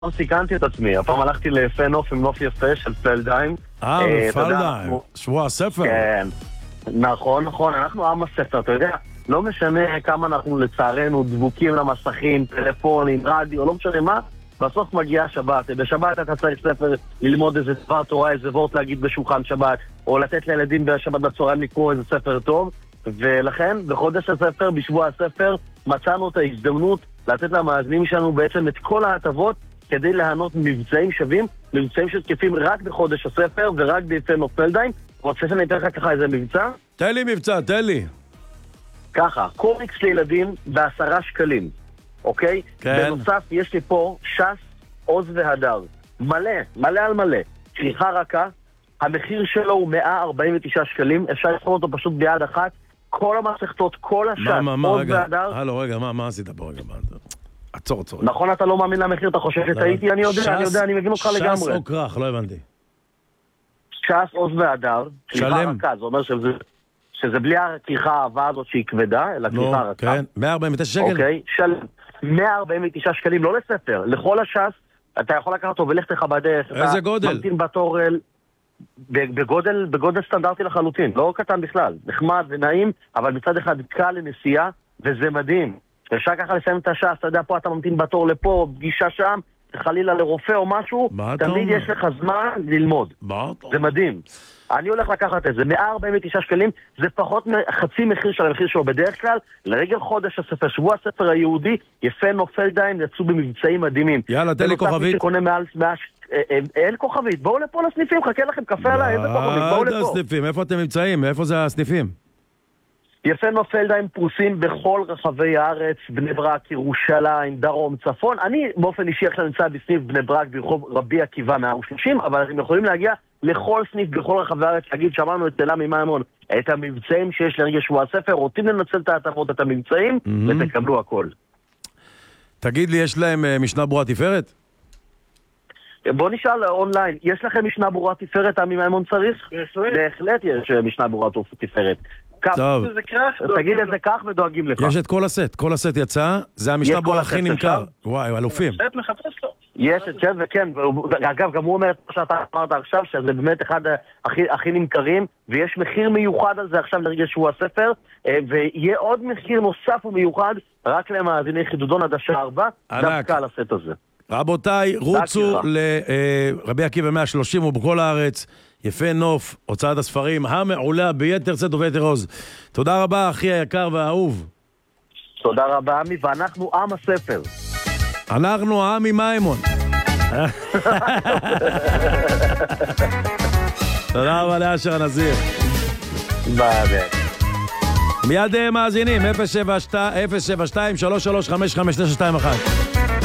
סיכנתי את עצמי, הפעם הלכתי ליפה נוף עם נוף יפה של פלדהיים. פלדהיים, שבוע הספר. כן, נכון, אנחנו עם הספר, אתה יודע, לא משנה כמה אנחנו לצערנו דבוקים למסכים, טלפונים, רדיו, לא משנה מה, בסוף מגיעה שבת. בשבת אתה צריך ספר ללמוד איזה דבר תורה, איזה וורט להגיד בשולחן שבת, או לתת לילדים בשבת בצהריים לקרוא איזה ספר טוב, ולכן בחודש הספר, בשבוע הספר, מצאנו את ההזדמנות לתת למאזינים שלנו בעצם את כל ההטבות כדי להנות מבצעים שווים, מבצעים שתקפים רק בחודש הספר ורק ביפה נוף פלדהיים. רוצה שאני אתן לך ככה איזה מבצע? תן לי מבצע, תן לי. ככה, קומיקס לילדים ב10 שקלים, אוקיי? כן. בנוסף יש לי פה ש"ס, עוז והדר, מלא על מלא, צריכה רכה, המחיר שלו הוא 149 שקלים, אפשר לבחור אותו פשוט ביד אחת, כל המסכתות, כל הש"ס, עוז והדר. הלו, רגע, מה עשית פה רגע? עצור. נכון, אתה לא מאמין למחיר, אתה חושב שטעיתי, אני יודע, אני מבין אותך לגמרי. ש"ס או כרך, לא הבנתי. ש"ס, עוז והדר, צריכה רכה, זה אומר שזה בלי הכריכה האהבה הזאת שהיא כבדה, אלא כריכה רכה. כן, 149 שקל? אוקיי, 149 שקלים, לא לספר, לכל הש"ס, אתה יכול לקחת אותו ולכת לך בדרך. איזה גודל? ממתין בתור, בגודל סטנדרטי לחלוטין, לא קטן בכלל, נחמד ונעים, אבל מצד אחד קל לנסיעה, וזה מדהים. אפשר ככה לסיים את הש"ס, אתה יודע, פה אתה ממתין בתור לפה, פגישה שם, חלילה לרופא או משהו, תמיד יש לך זמן ללמוד. זה מדהים. אני הולך לקחת את זה, 149 שקלים, זה פחות חצי מחיר של המחיר שלו בדרך כלל, לרגל חודש הספר, שבוע הספר היהודי, יפה נוף פלדהיים, יצאו במבצעים מדהימים. יאללה, תן לי כוכבית. אין כוכבית, בואו לפה לסניפים, חכה לכם קפה עליי, איזה כוכבית, בואו לפה. איפה אתם נמצאים? איפה זה הסניפים? יפה נוף פלדהיים פרוסים בכל רחבי הארץ, בני ברק, ירושלים, דרום, צפון. אני באופן אישי עכשיו נמצא בסניף בני ברק ברחוב רבי עקיבא 130, אבל אתם יכולים להגיע לכל סניף בכל רחבי הארץ, להגיד, שמענו את תלה ממימון, את המבצעים שיש לרגע שבוע הספר, רוצים לנצל את ההטבות, את המבצעים, ותקבלו הכל. תגיד לי, יש להם משנה ברורה תפארת? בוא נשאל אונליין, יש לכם משנה ברורה תפארת, עמי מימון צריך? בהחלט יש משנה ברורה תפארת. טוב. תגיד את זה כך ודואגים לך. יש את כל הסט יצא, זה המשנה ברורה הכי נמכר. וואי, אלופים. יש את זה וכן, אגב גם הוא אומר שאתה אמרת עכשיו שזה באמת אחד הכי נמכרים, ויש מחיר מיוחד על זה עכשיו לרגע שהוא הספר, ויהיה עוד מחיר נוסף ומיוחד רק למאזיני חידודון עד השעה 4, דווקא על הסט הזה. רבותיי, רוצו לרבי עקיבא 130 ובכל הארץ, יפה נוף, הוצאת הספרים המעולה ביתר שאת וביתר עוז. תודה רבה אחי היקר והאהוב. תודה רבה עמי, ואנחנו עם הספר. אנחנו עמי מימון. תודה רבה לאשר הנזיר. ביי. מיד מאזינים 072-3355921